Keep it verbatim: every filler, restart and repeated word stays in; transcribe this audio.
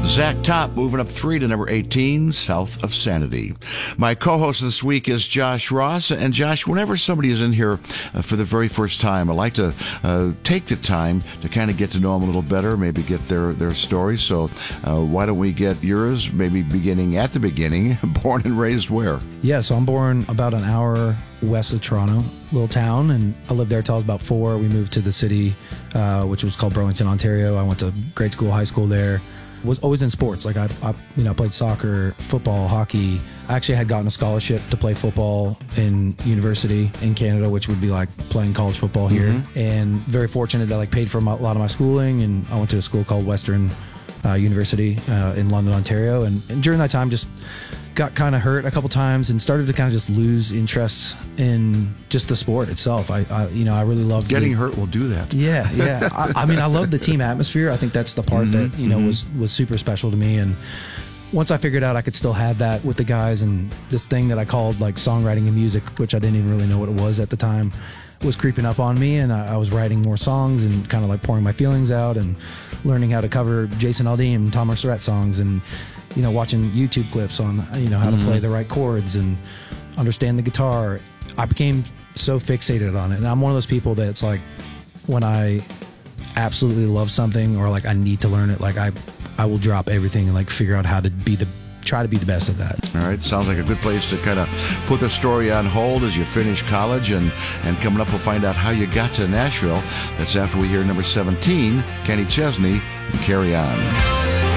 Zach Top moving up three to number eighteen, South of Sanity. My co-host this week is Josh Ross. And Josh, whenever somebody is in here uh, for the very first time, I like to uh, take the time to kind of get to know them a little better, maybe get their, their story. So uh, why don't we get yours, maybe beginning at the beginning, born and raised where? Yeah, so I'm born about an hour west of Toronto, little town, and I lived there till I was about four. We moved to the city, uh, which was called Burlington, Ontario. I went to grade school, high school there. Was always in sports. Like I, I, you know, played soccer, football, hockey. I actually had gotten a scholarship to play football in university in Canada, which would be like playing college football here. Mm-hmm. And very fortunate that like paid for my, a lot of my schooling. And I went to a school called Western uh, University uh, in London, Ontario. And, and during that time, just got kind of hurt a couple times and started to kind of just lose interest in just the sport itself. I, I you know, I really loved getting the, hurt will do that. Yeah, yeah. I, I mean, I love the team atmosphere. I think that's the part mm-hmm, that you know mm-hmm. was was super special to me. And once I figured out I could still have that with the guys, and this thing that I called like songwriting and music, which I didn't even really know what it was at the time, was creeping up on me, and I, I was writing more songs and kind of like pouring my feelings out and learning how to cover Jason Aldean and Tom Merceret songs, and you know, watching YouTube clips on, you know, how mm-hmm. to play the right chords and understand the guitar. I became so fixated on it. And I'm one of those people that's like, when I absolutely love something or like I need to learn it, like I, I will drop everything and like figure out how to be the, try to be the best at that. All right. Sounds like a good place to kind of put the story on hold as you finish college. And, and coming up, we'll find out how you got to Nashville. That's after we hear number seventeen, Kenny Chesney, and Carry On.